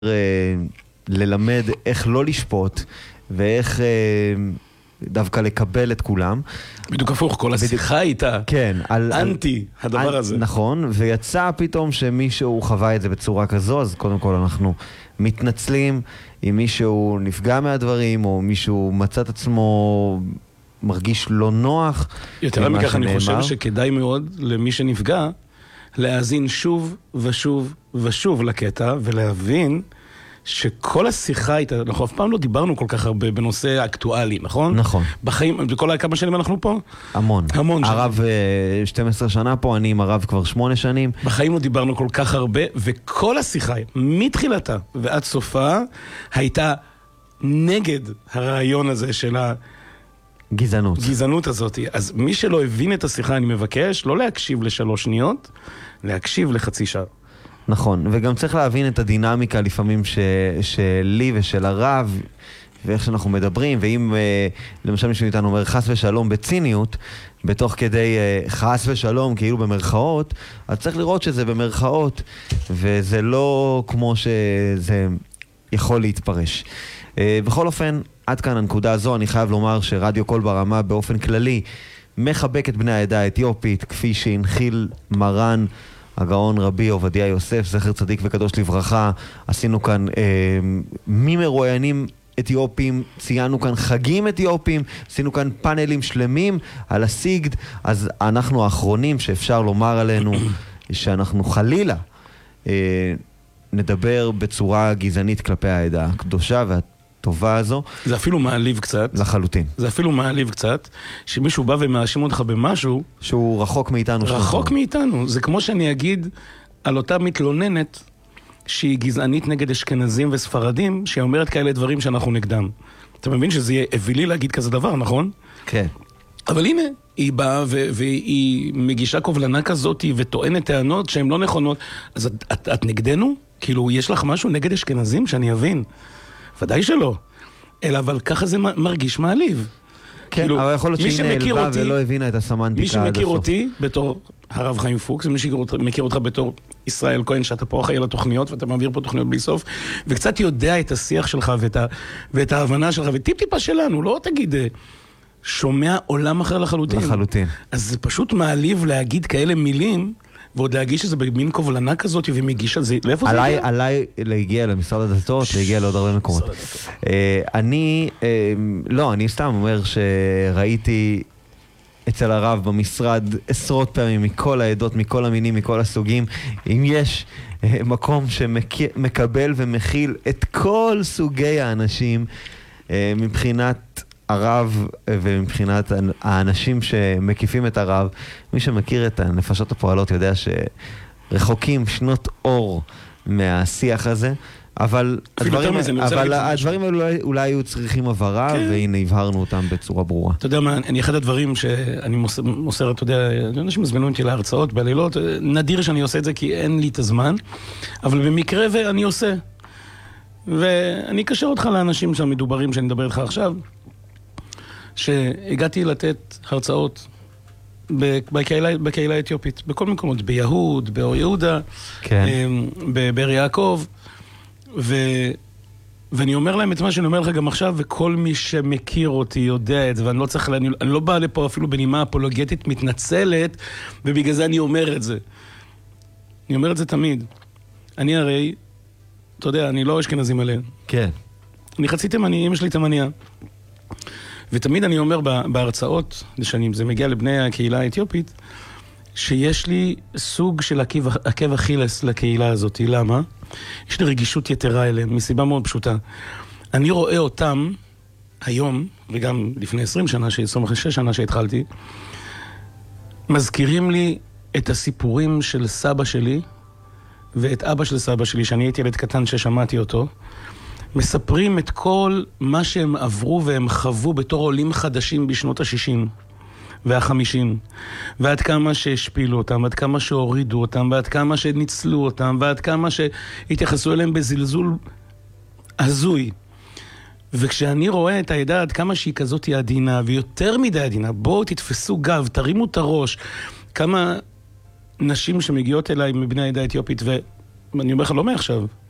ללמד איך לא לשפוט ואיך דווקא לקבל את כולם. בדיוק הפוך, כל השיחה הייתה כן, אנטי הדבר הזה. נכון, ויצא פתאום שמישהו חווה את זה בצורה כזו, אז קודם כל אנחנו מתנצלים אם מישהו נפגע מהדברים, או מישהו מצא את עצמו מרגיש לא נוח. יותר מכך, אני חושב שכדאי מאוד למי שנפגע להאזין שוב ושוב ושוב לקטע, ולהבין שכל השיחה הייתה, אנחנו אף פעם לא דיברנו כל כך הרבה בנושא אקטואלי, נכון? נכון. בחיים, בכל כמה שנים אנחנו פה? המון. המון שנים. הרב 12 שנה פה, אני עם הרב כבר 8 שנים. בחיים לא דיברנו כל כך הרבה, וכל השיחה, מתחילתה ועד סופה, הייתה נגד הרעיון הזה של הגזענות הזאת. אז מי שלא הבין את השיחה, אני מבקש לא להקשיב ל3 שניות, להקשיב לחצי שעה. נכון, וגם צריך להבין את הדינמיקה לפעמים שלי ושל הרב, ואיך שאנחנו מדברים, ואם למשל מישהו איתנו אומר חס ושלום בציניות, בתוך כדי חס ושלום כאילו במרכאות, אז צריך לראות שזה במרכאות, וזה לא כמו שזה יכול להתפרש. בכל אופן, עד כאן הנקודה הזו, אני חייב לומר שרדיו קול ברמה באופן כללי מחבק את בני העדה האתיופית, כפי שהנחיל מרן הגאון רבי עובדיה יוסף, זכר צדיק וקדוש לברכה. עשינו כאן ממרואיינים אתיופים, ציינו כאן חגים אתיופים, עשינו כאן פאנלים שלמים על הסיגד. אז אנחנו האחרונים שאפשר לומר עלינו שאנחנו חלילה נדבר בצורה גזענית כלפי העדה הקדושה והטובה הזו. זה אפילו מעליב קצת. לחלוטין. זה אפילו מעליב קצת, שמישהו בא ומאשים אותך במשהו שהוא רחוק מאיתנו. רחוק מאיתנו. זה כמו שאני אגיד על אותה מתלוננת שהיא גזענית נגד אשכנזים וספרדים, שהיא אומרת כאלה דברים שאנחנו נגדם. אתה מבין שזה יהיה אווילי להגיד כזה דבר, נכון? כן. אבל הנה, היא באה והיא מגישה קובלנה כזאת וטוענת טענות שהן לא נכונות. אז את נגדנו? כאילו, יש לך משהו נגד אשכנזים שאני אבין? ודאי שלא. אלא, אבל ככה זה מרגיש מעליב. כן, כאילו, אבל יכול להיות שהיא נעלבה ולא הבינה את הסמנטיקה עד הסוף. מי שמכיר אותי בתור הרב חיים פוקס, ומי שמכיר אותך בתור ישראל כהן, שאתה פה אחראי על התוכניות, ואתה מעביר פה תוכניות בלי סוף, וקצת יודע את השיח שלך ואת ההבנה שלך, וטיפ-טיפה שלנו, לא תגיד שומע עולם אחר לחלוטין. לחלוטין. אז זה פשוט מעליב להגיד כאלה מילים, ועוד להגיש את זה במין קובלנה כזאת, ומגיש על זה, לאיפה זה הגיע? עליי להגיע למשרד הדתות, להגיע לעוד הרבה מקומות. אני סתם אומר שראיתי אצל הרב במשרד עשרות פעמים מכל העדות, מכל המינים, מכל הסוגים. אם יש מקום שמקבל ומכיל את כל סוגי האנשים, מבחינת הרב ומבחינת האנשים שמקיפים את הרב, מי שמכיר את הנפשות הפועלות יודע שרחוקים שנות אור מהשיח הזה, אבל הדברים אולי היו צריכים הבהרה, והנה הבהרנו אותם בצורה ברורה. אתה יודע מה, אחד הדברים שאני מוסר, אתה יודע, אנשים מזמינו אותי להרצאות בלילות, נדיר שאני עושה את זה כי אין לי את הזמן, אבל במקרה ואני עושה. ואני אקשר אותך לאנשים שהמדוברים שאני מדבר איתך עכשיו, שהגעתי לתת הרצאות בקהילה האתיופית, בכל מקומות, ביהוד, באור יהודה, בבאר יעקב, ואני אומר להם את מה שאני אומר לך גם עכשיו, וכל מי שמכיר אותי יודע את זה, ואני לא בא לפה אפילו בנימה אפולוגטית מתנצלת, ובגלל זה אני אומר את זה. אני אומר את זה תמיד. אני הרי, אתה יודע, אני לא אשכנזי מלא. כן. אני חצי תימני, אמא שלי תימניה. ותמיד אני אומר בהרצאות, זה מגיע לבני הקהילה האתיופית, שיש לי סוג של עקב אכילס לקהילה הזאת. למה? יש לי רגישות יתרה אליהם, מסיבה מאוד פשוטה. אני רואה אותם היום, וגם לפני 20 שנה, 26 שנה שהתחלתי, מזכירים לי את הסיפורים של סבא שלי, ואת אבא של סבא שלי, שאני הייתי ילד קטן ששמעתי אותו, מספרים את כל מה שהם עברו והם חוו בתור עולים חדשים בשנות ה-60 וה-50, ועד כמה שהשפילו אותם, ועד כמה שהורידו אותם, ועד כמה שניצלו אותם, ועד כמה שהתייחסו אליהם בזלזול הזוי. וכשאני רואה את העדה עד כמה שהיא כזאת עדינה, ויותר מדי עדינה, בואו תתפסו גב, תרימו את הראש, כמה נשים שמגיעות אליי מבני העדה האתיופית, ואני אומר לך לא מעכשיו,